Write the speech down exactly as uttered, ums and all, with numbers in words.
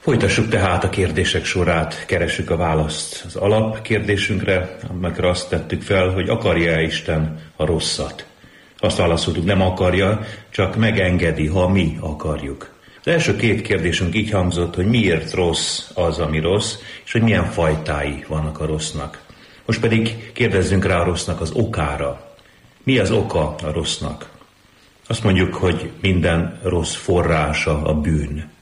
Folytassuk tehát a kérdések sorát, keressük a választ az alapkérdésünkre, amelyekre azt tettük fel, hogy akarja-e Isten a rosszat. Azt válaszoltuk, nem akarja, csak megengedi, ha mi akarjuk. Az első két kérdésünk így hangzott, hogy miért rossz az, ami rossz, és hogy milyen fajtái vannak a rossznak. Most pedig kérdezzünk rá a rossznak az okára. Mi az oka a rossznak? Azt mondjuk, hogy minden rossz forrása a bűn.